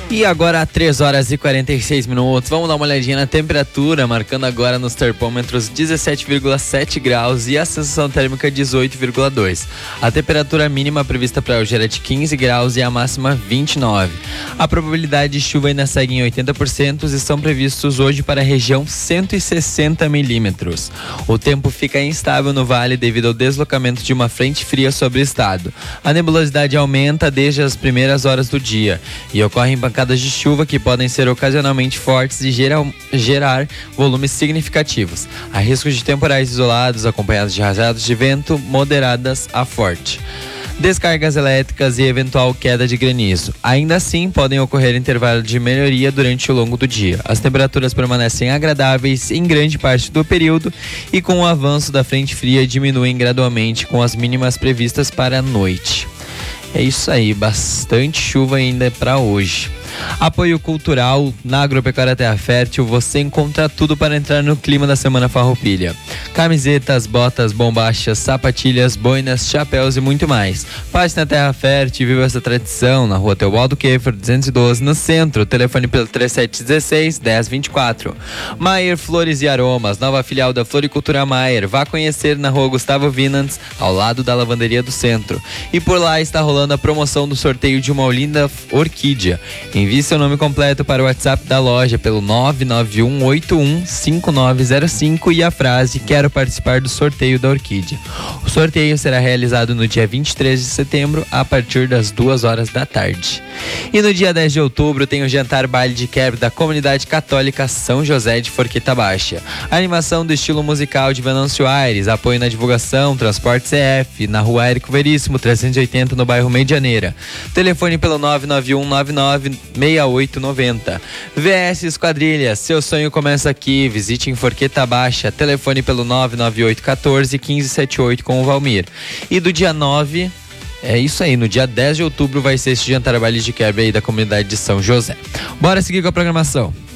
E agora 3 horas e 46 minutos, vamos dar uma olhadinha na temperatura, marcando agora nos termômetros 17,7 graus e a sensação térmica 18,2. A temperatura mínima prevista para hoje era de 15 graus e a máxima 29. A probabilidade de chuva ainda segue em 80% e estão previstos hoje para a região 160 milímetros. O tempo fica instável no vale devido ao deslocamento de uma frente fria sobre o estado. A nebulosidade aumenta desde as primeiras horas do dia e ocorrem pancadas de chuva que podem ser ocasionalmente fortes e gerar volumes significativos. Há riscos de temporais isolados acompanhados de rajadas de vento moderadas a forte. Descargas elétricas e eventual queda de granizo. Ainda assim, podem ocorrer intervalos de melhoria durante o longo do dia. As temperaturas permanecem agradáveis em grande parte do período e com o avanço da frente fria diminuem gradualmente com as mínimas previstas para a noite. É isso aí, bastante chuva ainda para hoje. Apoio cultural na Agropecuária Terra Fértil, você encontra tudo para entrar no clima da Semana Farroupilha. Camisetas, botas, bombachas, sapatilhas, boinas, chapéus e muito mais. Passe na Terra Fértil e viva essa tradição na Rua Teobaldo Keffer, 212, no centro. Telefone pelo 3716-1024. Maier Flores e Aromas, nova filial da Floricultura Maier. Vá conhecer na Rua Gustavo Vinans, ao lado da Lavanderia do Centro. E por lá está rolando a promoção do sorteio de uma linda orquídea. Envie seu nome completo para o WhatsApp da loja pelo 991815905 e a frase "Quero participar do sorteio da orquídea". O sorteio será realizado no dia 23 de setembro, a partir das 2 horas da tarde. E no dia 10 de outubro tem o jantar baile de quebra da Comunidade Católica São José de Forqueta Baixa. A animação do estilo musical de Venâncio Aires, apoio na divulgação, transporte CF, na Rua Érico Veríssimo, 380, no bairro Medianeira. Telefone pelo 991996890. VS Esquadrilhas, seu sonho começa aqui. Visite em Forqueta Baixa. Telefone pelo 99814-1578 com o Valmir. E do dia 9, é isso aí, no dia 10 de outubro vai ser esse jantar baile de quebra aí da comunidade de São José. Bora seguir com a programação.